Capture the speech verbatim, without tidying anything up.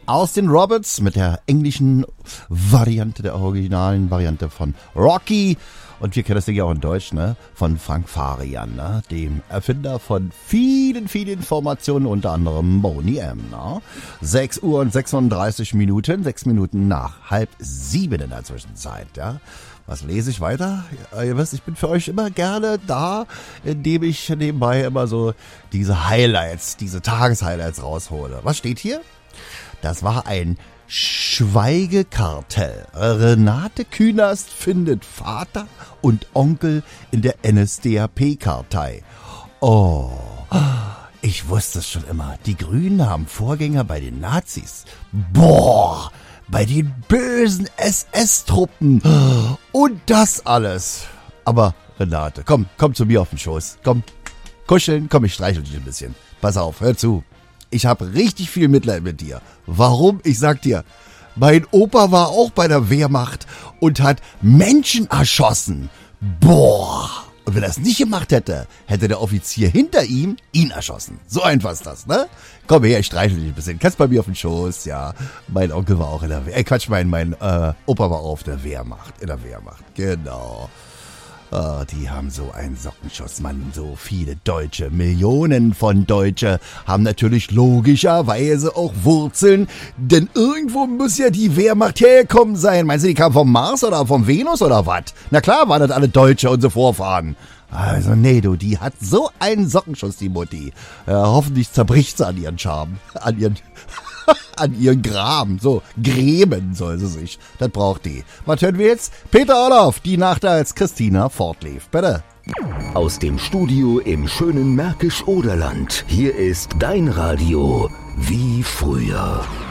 Austin Roberts mit der englischen Variante, der originalen Variante von Rocky. Und wir kennen das Ding ja auch in Deutsch, ne? Von Frank Farian, ne? Dem Erfinder von vielen, vielen Formationen, unter anderem Boney M. Ne? sechs Uhr und sechsunddreißig Minuten, sechs Minuten nach halb sieben in der Zwischenzeit, ja? Was lese ich weiter? Ihr wisst, ich bin für euch immer gerne da, indem ich nebenbei immer so diese Highlights, diese Tageshighlights raushole. Was steht hier? Das war ein Schweigekartell. Renate Künast findet Vater und Onkel in der N S D A P-Kartei. Oh, ich wusste es schon immer. Die Grünen haben Vorgänger bei den Nazis. Boah, bei den bösen S S-Truppen. Und das alles. Aber Renate, komm, komm zu mir auf den Schoß. Komm, kuscheln, komm, ich streichel dich ein bisschen. Pass auf, hör zu. Ich habe richtig viel Mitleid mit dir. Warum? Ich sag dir, mein Opa war auch bei der Wehrmacht und hat Menschen erschossen. Boah. Und wenn er es nicht gemacht hätte, hätte der Offizier hinter ihm ihn erschossen. So einfach ist das, ne? Komm her, ich streichel dich ein bisschen. Kannst bei mir auf den Schoß, ja. Mein Onkel war auch in der Wehrmacht. Äh, Quatsch, mein, mein äh, Opa war auch auf der Wehrmacht. In der Wehrmacht, genau. Oh, die haben so einen Sockenschuss, Mann. So viele Deutsche, Millionen von Deutsche haben natürlich logischerweise auch Wurzeln. Denn irgendwo muss ja die Wehrmacht hergekommen sein. Meinst du, die kam vom Mars oder vom Venus oder was? Na klar waren das alle Deutsche, unsere Vorfahren. Also nee, du, die hat so einen Sockenschuss, die Mutti. Ja, hoffentlich zerbricht sie an ihren Charme. An ihren... an ihren Graben. So, grämen soll sie sich. Das braucht die. Was hören wir jetzt? Peter Orloff, die Nacht, als Christina fortlief. Bitte. Aus dem Studio im schönen Märkisch-Oderland. Hier ist dein Radio wie früher.